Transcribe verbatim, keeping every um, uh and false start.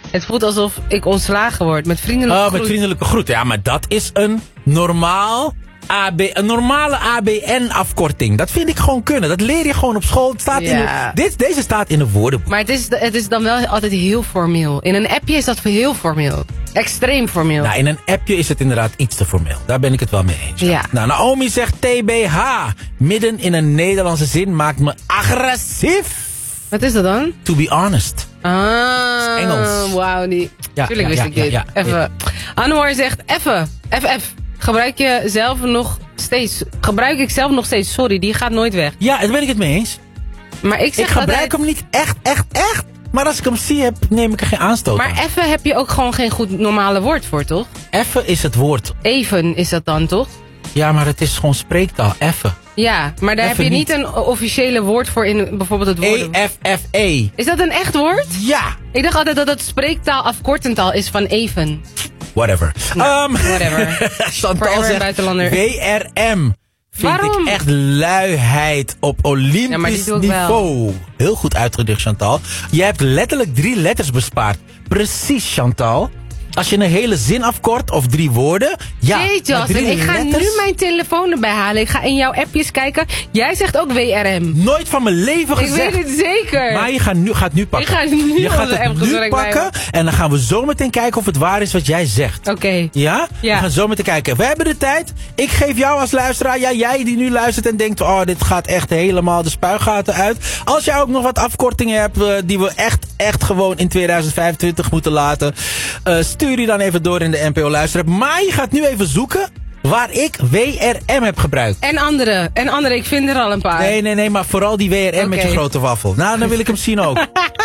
Het voelt alsof ik ontslagen word met vriendelijke Oh, groet. met vriendelijke groeten. Ja, maar dat is een normaal A B, een normale A B N-afkorting. Dat vind ik gewoon kunnen. Dat leer je gewoon op school. Het staat Ja. in de, dit, deze staat in een woordenboek. Maar het is, het is dan wel altijd heel formeel. In een appje is dat heel formeel. Extreem formeel. Nou, in een appje is het inderdaad iets te formeel. Daar ben ik het wel mee eens. Ja. Nou, Naomi zegt T B H. Midden in een Nederlandse zin maakt me agressief. Wat is dat dan? To be honest. Ah, Engels. Wauw, die. Ja, Tuurlijk ja, wist ja, ik dit. ja, ja, Even. ja. Anwar zegt, even, F F. Gebruik je zelf nog steeds, gebruik ik zelf nog steeds, sorry, die gaat nooit weg. Ja, daar ben ik het mee eens. Maar ik zeg Ik gebruik altijd, hem niet echt, echt, echt. Maar als ik hem zie, heb, neem ik er geen aanstoot aan. maar even heb je ook gewoon geen goed normale woord voor, toch? Even is het woord. Even is dat dan, toch? Ja, maar het is gewoon spreektaal. Even. Ja, maar daar heb Even je niet niet. een officiële woord voor in bijvoorbeeld het woord. E F F E. Is dat een echt woord? Ja. Ik dacht altijd dat het spreektaal afkortend al is van even. Whatever. Nou, Um, whatever. Chantal Forever zegt buitenlander. W R M. Vind Waarom? ik echt luiheid op Ja, maar die Olympisch doe ik niveau. Heel goed uitgedrukt, Chantal. Je hebt letterlijk drie letters bespaard. Precies, Chantal. Als je een hele zin afkort of drie woorden. Ja, Jee, maar Justin, drie ik ga letters? nu mijn telefoon erbij halen. Ik ga in jouw appjes kijken. Jij zegt ook W R M. Nooit van mijn leven Ik gezegd. weet het zeker. Maar je gaat nu, gaat nu pakken. Ik ga nu je gaat onze het app nu gezorgd pakken. En dan gaan we zo meteen kijken of het waar is wat jij zegt. Oké. Ja? Ja. We gaan zo meteen kijken. We hebben de tijd. Ik geef jou als luisteraar. Ja, jij die nu luistert en denkt... Oh, dit gaat echt helemaal de spuigaten uit. Als jij ook nog wat afkortingen hebt... Uh, die we echt, echt gewoon in tweeduizend vijfentwintig moeten laten... Uh, stuur die dan even door in de N P O luisteraar. Maar je gaat nu even zoeken... waar ik W R M heb gebruikt. En andere. En andere. Ik vind er al een paar. Nee, nee, nee. Maar vooral die W R M met je Oké. grote waffel. Nou, dan wil ik hem zien ook.